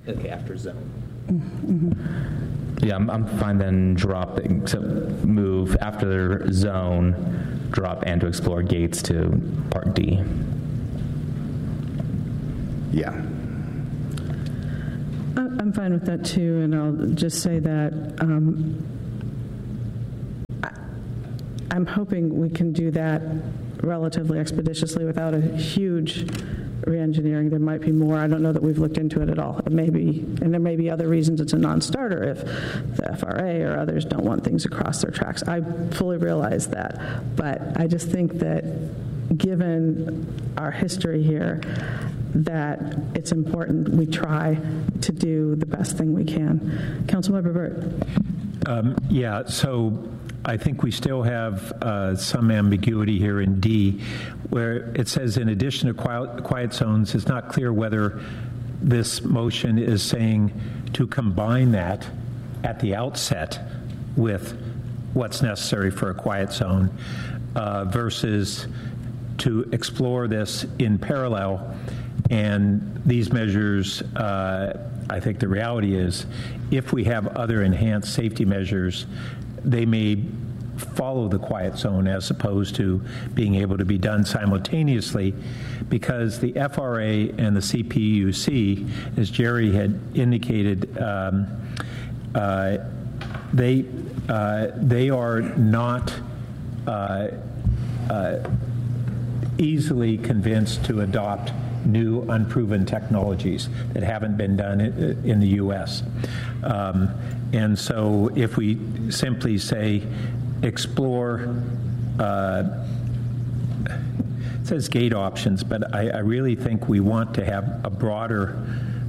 Okay, after zone. Yeah, I'm fine then dropping, so move after zone, drop and to explore gates to part D. Yeah. I'm fine with that too, and I'll just say that I'm hoping we can do that relatively expeditiously without a huge re-engineering. There might be more. I don't know that we've looked into it at all. It may be, and there may be other reasons it's a non-starter if the FRA or others don't want things across their tracks. I fully realize that, but I just think that given our history here, that it's important we try to do the best thing we can. Councilmember Burt. Yeah, so I think we still have some ambiguity here in D, where it says, in addition to quiet zones, it's not clear whether this motion is saying to combine that at the outset with what's necessary for a quiet zone versus to explore this in parallel. And these measures, I think the reality is, if we have other enhanced safety measures, they may follow the quiet zone as opposed to being able to be done simultaneously, because the FRA and the CPUC, as Jerry had indicated, they are not easily convinced to adopt new unproven technologies that haven't been done in the U.S. And so if we simply say explore, it says gate options, but I really think we want to have a broader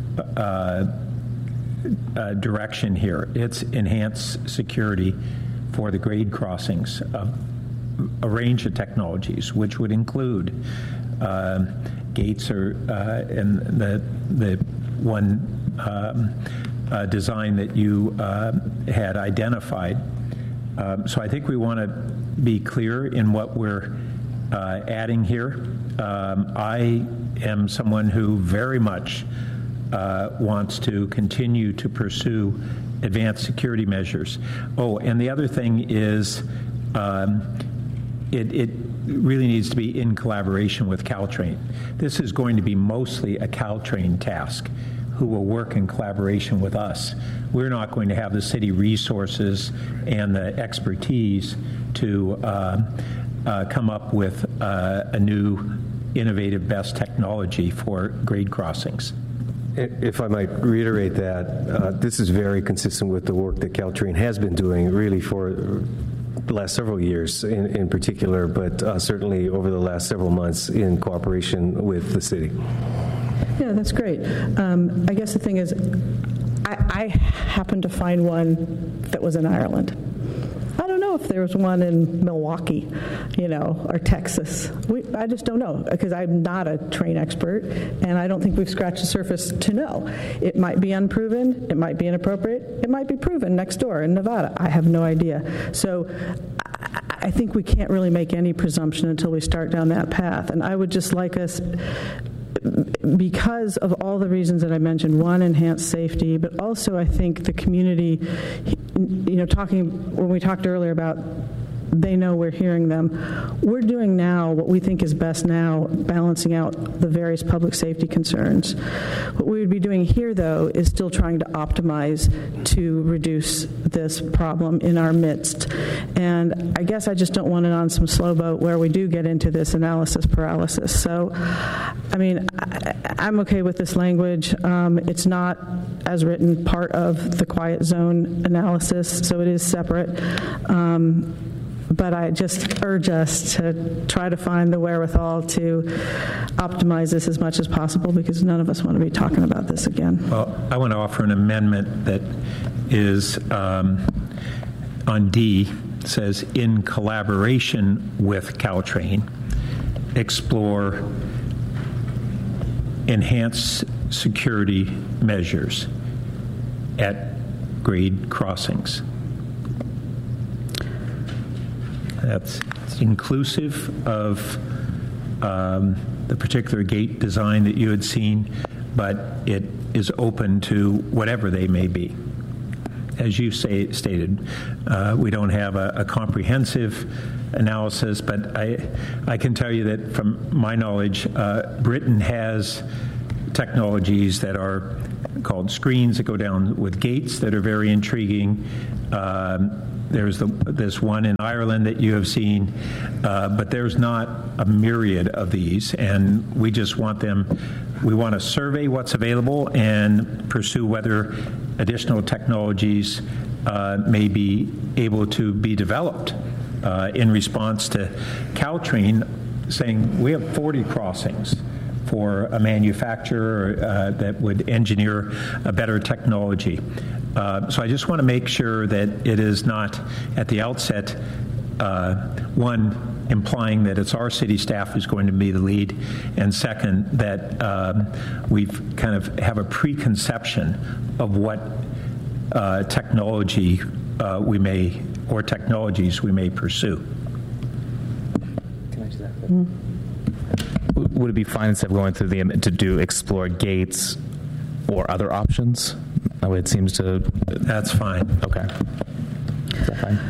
direction here. It's enhanced security for the grade crossings of a range of technologies, which would include gates or and the one design that you had identified. So I think we want to be clear in what we're adding here. I am someone who very much wants to continue to pursue advanced security measures. Oh, and the other thing is it really needs to be in collaboration with Caltrain. This is going to be mostly a Caltrain task, who will work in collaboration with us. We're not going to have the city resources and the expertise to come up with a new innovative best technology for grade crossings. If I might reiterate that, this is very consistent with the work that Caltrain has been doing really for the last several years in particular, but certainly over the last several months in cooperation with the city. Yeah, that's great. I guess the thing is, I happened to find one that was in Ireland. I don't know if there was one in Milwaukee, or Texas. I just don't know, because I'm not a train expert, and I don't think we've scratched the surface to know. It might be unproven, it might be inappropriate, it might be proven next door in Nevada. I have no idea. So I think we can't really make any presumption until we start down that path. And I would just like us, because of all the reasons that I mentioned, one, enhanced safety, but also I think the community, when we talked earlier about they know we're hearing them. We're doing now what we think is best now, balancing out the various public safety concerns. What we would be doing here, though, is still trying to optimize to reduce this problem in our midst. And I guess I just don't want it on some slow boat where we do get into this analysis paralysis. So, I'm okay with this language. It's not, as written, part of the quiet zone analysis, so it is separate. But I just urge us to try to find the wherewithal to optimize this as much as possible, because none of us want to be talking about this again. Well, I want to offer an amendment that is on D. It says, in collaboration with Caltrain, explore enhanced security measures at grade crossings. That's inclusive of the particular gate design that you had seen, but it is open to whatever they may be. As you stated, we don't have a comprehensive analysis, but I can tell you that from my knowledge, Britain has technologies that are called screens that go down with gates that are very intriguing. There's this one in Ireland that you have seen, but there's not a myriad of these, and we just want them. We want to survey what's available and pursue whether additional technologies may be able to be developed in response to Caltrain saying we have 40 crossings for a manufacturer that would engineer a better technology. So I just want to make sure that it is not at the outset, one, implying that it's our city staff who's going to be the lead, and second, that we've kind of have a preconception of what technology we may, or technologies we may pursue. Can I do that? Mm-hmm. Would it be fine instead of going through to explore gates or other options? It seems to. That's fine. Okay. Is that fine?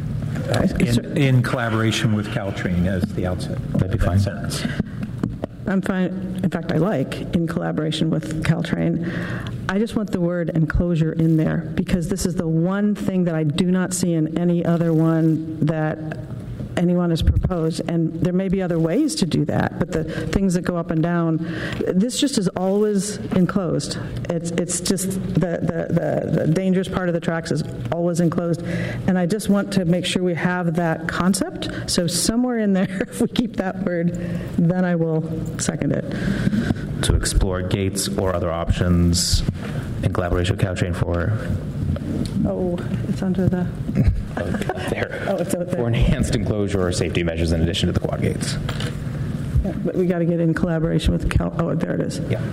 In collaboration with Caltrain as the outset. That'd be fine. Sentence. I'm fine. In fact, I like in collaboration with Caltrain. I just want the word enclosure in there because this is the one thing that I do not see in any other one that anyone has proposed, and there may be other ways to do that, but the things that go up and down, this just is always enclosed. It's just the dangerous part of the tracks is always enclosed, and I just want to make sure we have that concept. So somewhere in there, if we keep that word, then I will second it. To explore gates or other options in collaboration with Caltrain for. Oh, it's under the. There. Oh, it's out there. For enhanced enclosure or safety measures in addition to the quad gates. Yeah, but we got to get in collaboration with Oh, there it is. Yeah.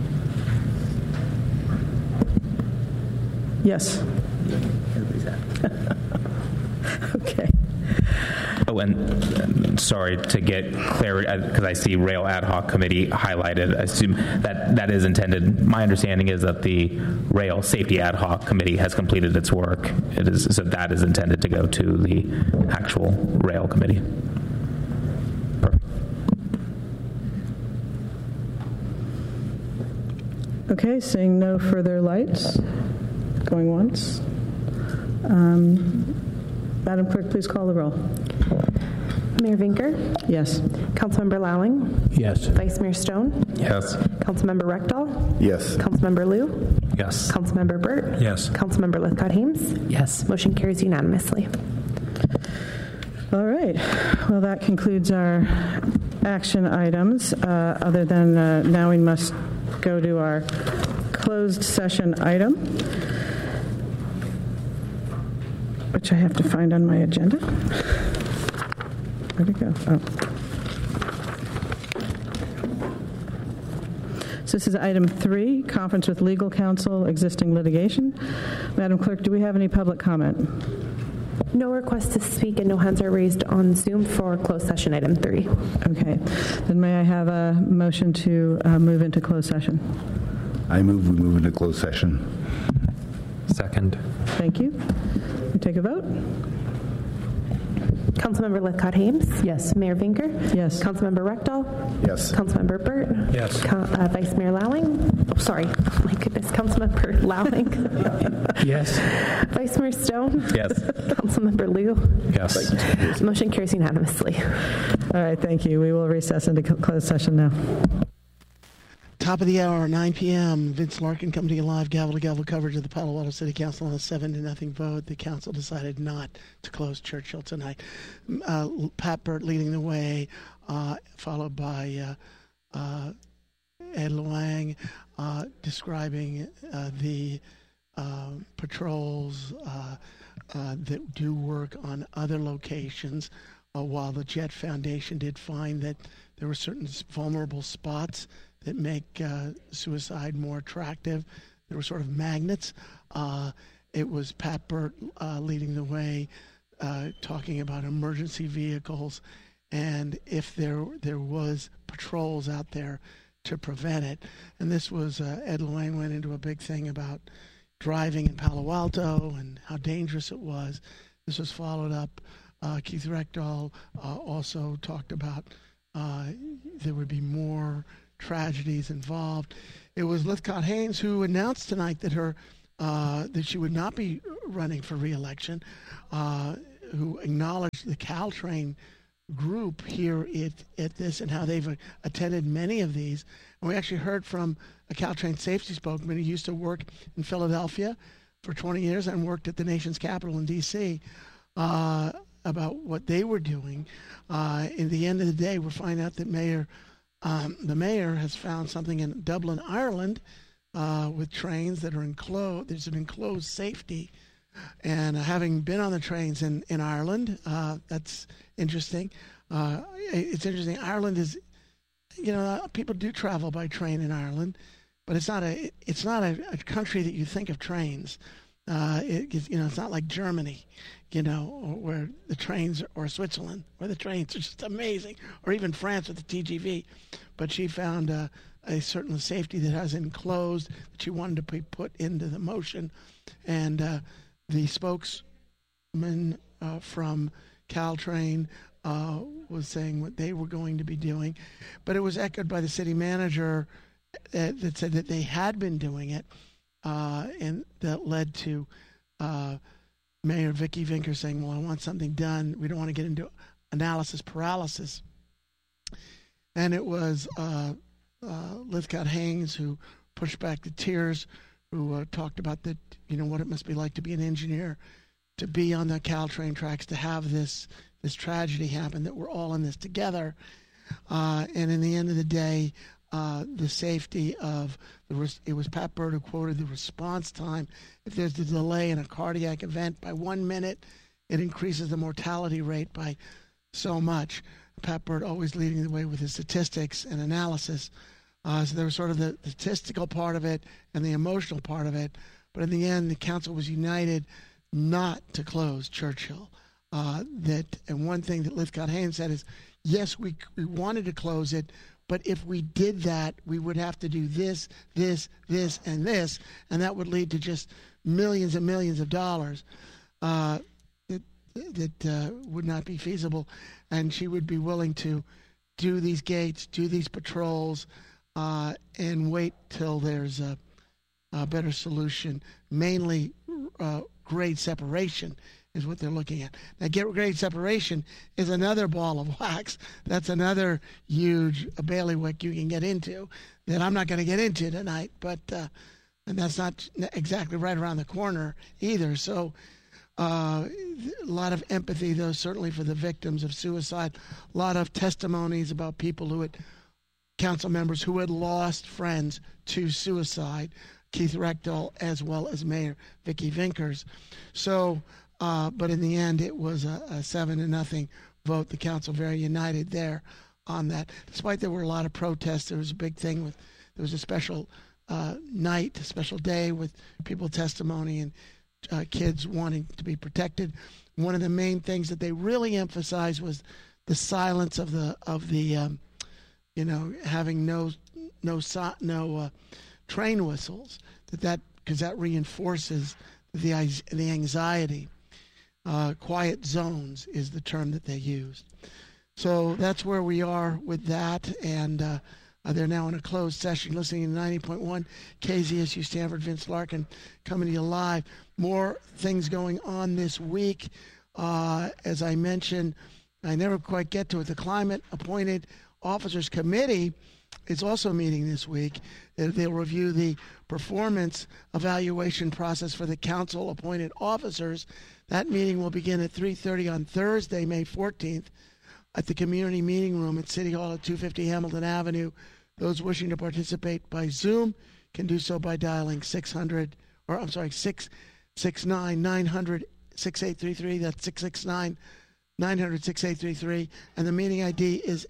Yes. Okay. Oh, and sorry to get clarity, because I see Rail Ad Hoc Committee highlighted. I assume that is intended. My understanding is that the Rail Safety Ad Hoc Committee has completed its work. So that is intended to go to the actual Rail Committee. Perfect. Okay, seeing no further lights. Going once. Madam Clerk, please call the roll. Mayor Vinker? Yes. Councilmember Lowing? Yes. Vice Mayor Stone? Yes. Councilmember Rectal? Yes. Councilmember Liu? Yes. Councilmember Burt? Yes. Councilmember Lithcott-Hames? Yes. Motion carries unanimously. All right. Well, that concludes our action items, other than now we must go to our closed session item, which I have to find on my agenda. Where'd it go? Oh. So this is item 3, conference with legal counsel, existing litigation. Madam Clerk, do we have any public comment? No requests to speak and no hands are raised on Zoom for closed session item 3. Okay. Then may I have a motion to move into closed session? I move we move into closed session. Second. Thank you. We take a vote? Councilmember Lithcott-Hames? Yes. Mayor Vinker? Yes. Councilmember Rectal? Yes. Councilmember Burt? Yes. Vice Mayor Lowing? Oh, sorry. Oh, my goodness. Councilmember Lowing? Yes. Vice Mayor Stone? Yes. Councilmember Liu? Yes. Motion carries unanimously. All right, thank you. We will recess into closed session now. Top of the hour, 9 p.m. Vince Larkin coming to you live, gavel-to-gavel coverage of the Palo Alto City Council on a 7-0 vote. The council decided not to close Churchill tonight. Pat Burt leading the way, followed by Ed Luang describing the patrols that do work on other locations, while the Jet Foundation did find that there were certain vulnerable spots that make suicide more attractive. There were sort of magnets. It was Pat Burt leading the way, talking about emergency vehicles, and if there was patrols out there, to prevent it. And this was, Ed Lorraine went into a big thing about driving in Palo Alto and how dangerous it was. This was followed up. Keith Reckdahl also talked about there would be more tragedies involved. It was Lithcott Haynes who announced tonight that that she would not be running for re-election, who acknowledged the Caltrain group here at this and how they've attended many of these. And we actually heard from a Caltrain safety spokesman who used to work in Philadelphia for 20 years and worked at the nation's capital in D.C., about what they were doing. In the end of the day, we're finding out that the mayor has found something in Dublin, Ireland, with trains that are enclosed. There's an enclosed safety. And having been on the trains in Ireland, that's interesting. It's interesting. Ireland is, people do travel by train in Ireland, but it's not a country that you think of trains. It's not like Germany, where the trains, or Switzerland, where the trains are just amazing, or even France with the TGV. But she found a certain safety that has enclosed that she wanted to be put into the motion. And the spokesman from Caltrain was saying what they were going to be doing. But it was echoed by the city manager that said that they had been doing it, and that led to Mayor Vicky Vinkers saying, well, I want something done. We don't want to get into analysis paralysis. And it was Lithcott Haynes who pushed back the tears, who talked about what it must be like to be an engineer, to be on the Caltrain tracks, to have this tragedy happen, that we're all in this together. And in the end of the day, the safety of it was Pat Byrd who quoted the response time. If there's a delay in a cardiac event by 1 minute, it increases the mortality rate by so much. Pat Byrd always leading the way with his statistics and analysis. So there was sort of the statistical part of it and the emotional part of it. But in the end, the council was united not to close Churchill. And one thing that Lithcott Haynes said is, yes, we wanted to close it, but if we did that, we would have to do this, and this, and that would lead to just millions and millions of dollars that would not be feasible. And she would be willing to do these gates, do these patrols, and wait till there's a better solution, mainly grade separation is what they're looking at. Now, grade separation is another ball of wax. That's another huge bailiwick you can get into that I'm not going to get into tonight, but and that's not exactly right around the corner either. So a lot of empathy, though, certainly for the victims of suicide. A lot of testimonies about people council members who had lost friends to suicide, Keith Reckdahl as well as Mayor Vicky Vinkers. So, but in the end, it was a 7-0 vote. The council very united there on that. Despite there were a lot of protests, there was a big thing there was a special night, a special day with people testimony and kids wanting to be protected. One of the main things that they really emphasized was the silence of the having no train whistles, because that reinforces the anxiety. Quiet zones is the term that they used. So that's where we are with that, and they're now in a closed session listening to 90.1 KZSU Stanford. Vince Larkin coming to you live. More things going on this week. As I mentioned, I never quite get to it. The Climate Appointed Officers Committee is also meeting this week. They'll review the performance evaluation process for the council appointed officers. That meeting will begin at 3:30 on Thursday, May 14th, at the community meeting room at City Hall at 250 Hamilton Avenue. Those wishing to participate by Zoom can do so by dialing 669-900-6833. That's 669-900-6833. And the meeting ID is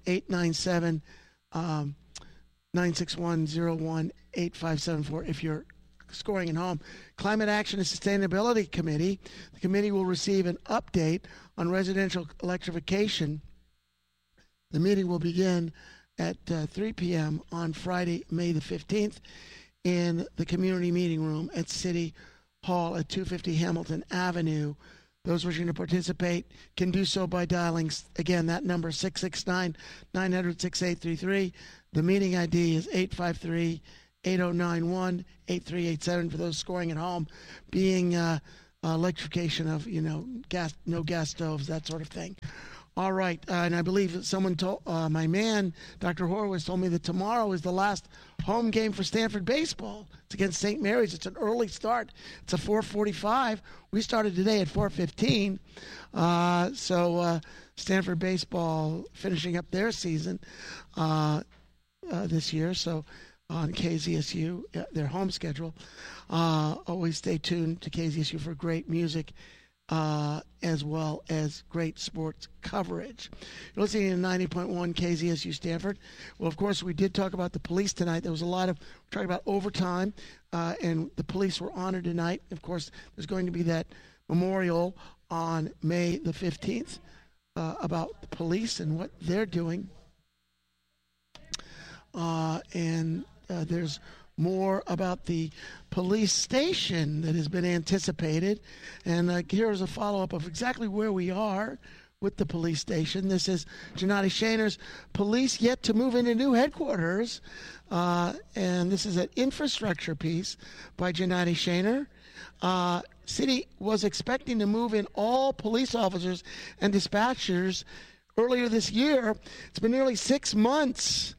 897-961-01-8574 if you're scoring at home. Climate Action and Sustainability Committee. The committee will receive an update on residential electrification. The meeting will begin at 3 p.m. on Friday, May the 15th in the community meeting room at City Hall at 250 Hamilton Avenue. Those wishing to participate can do so by dialing, again, that number 669-900-6833. The meeting ID is 853-8091-8387 for those scoring at home, being electrification of, gas, no gas stoves, that sort of thing. All right, and I believe someone told, my man, Dr. Horowitz, told me that tomorrow is the last home game for Stanford baseball. It's against St. Mary's. It's an early start. It's a 4:45. We started today at 4:15. So Stanford baseball finishing up their season this year. So on KZSU, their home schedule. Always stay tuned to KZSU for great music as well as great sports coverage. You're listening to 90.1 KZSU Stanford. Well, of course, we did talk about the police tonight. There was a lot of talking about overtime, and the police were honored tonight. Of course, there's going to be that memorial on May the 15th about the police and what they're doing. And there's more about the police station that has been anticipated. And here's a follow-up of exactly where we are with the police station. This is Gennady Shaner's police yet to move into new headquarters. And this is an infrastructure piece by Gennady Shaner. City was expecting to move in all police officers and dispatchers earlier this year. It's been nearly 6 months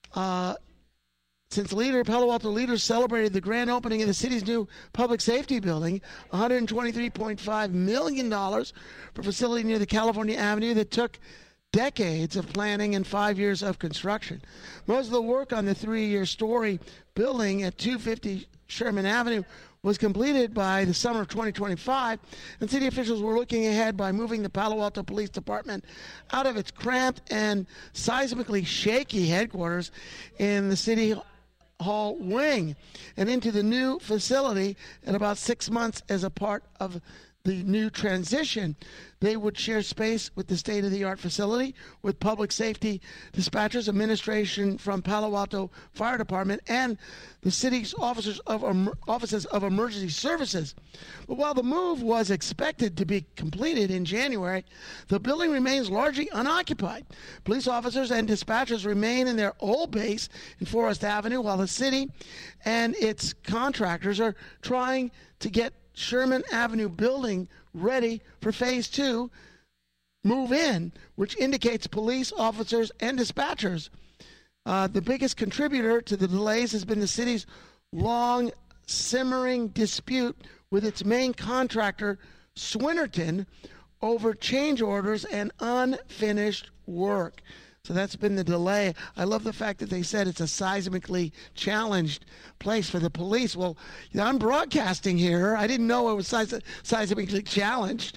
since Palo Alto leaders celebrated the grand opening of the city's new public safety building, $123.5 million for a facility near the California Avenue that took decades of planning and 5 years of construction. Most of the work on the 3-year story building at 250 Sherman Avenue was completed by the summer of 2025, and city officials were looking ahead by moving the Palo Alto Police Department out of its cramped and seismically shaky headquarters in the City Hall wing and into the new facility in about 6 months as a part of the new transition. They would share space with the state-of-the-art facility with public safety dispatchers, administration from Palo Alto Fire Department, and the city's offices of emergency services. But while the move was expected to be completed in January, the building remains largely unoccupied. Police officers and dispatchers remain in their old base in Forest Avenue, while the city and its contractors are trying to get Sherman Avenue building ready for phase 2 move in, which indicates police officers and dispatchers. The biggest contributor to the delays has been the city's long simmering dispute with its main contractor, Swinnerton, over change orders and unfinished work. So that's been the delay. I love the fact that they said it's a seismically challenged place for the police. Well, I'm broadcasting here. I didn't know it was seismically challenged.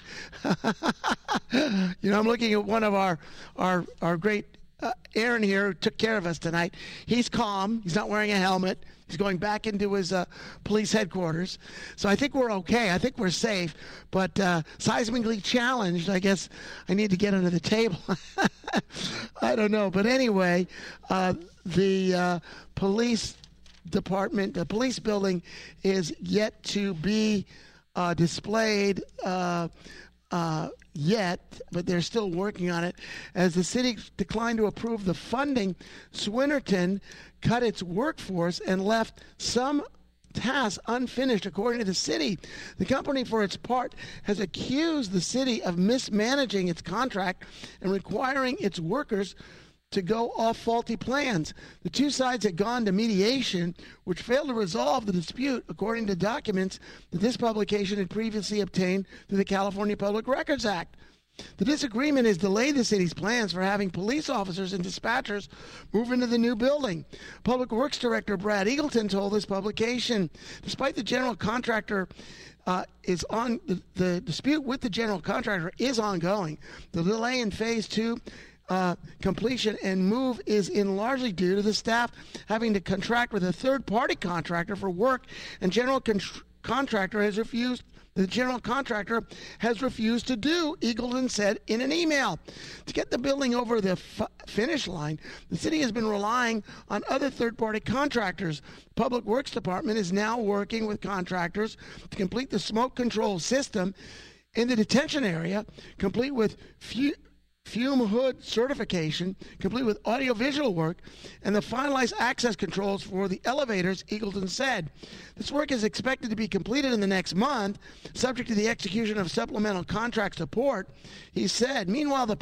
I'm looking at one of our great Aaron here, who took care of us tonight. He's calm. He's not wearing a helmet. He's going back into his police headquarters. So I think we're okay. I think we're safe. But seismically challenged, I guess I need to get under the table. I don't know. But anyway, the police department, the police building is yet to be displayed yet, but they're still working on it. As the city declined to approve the funding, Swinnerton cut its workforce and left some tasks unfinished, according to the city. The company, for its part, has accused the city of mismanaging its contract and requiring its workers to go off faulty plans. The two sides had gone to mediation, which failed to resolve the dispute, according to documents that this publication had previously obtained through the California Public Records Act. The disagreement has delayed the city's plans for having police officers and dispatchers move into the new building. Public Works Director Brad Eagleton told this publication, despite the general contractor the dispute with the general contractor is ongoing. The delay in phase 2 completion and move is in largely due to the staff having to contract with a third-party contractor for work and general the general contractor has refused to do, Eagleton said in an email. To get the building over the finish line, the city has been relying on other third-party contractors. Public Works Department is now working with contractors to complete the smoke control system in the detention area, complete with fume hood certification, complete with audiovisual work, and the finalized access controls for the elevators, Eagleton said. This work is expected to be completed in the next month, subject to the execution of supplemental contract support, he said. Meanwhile, the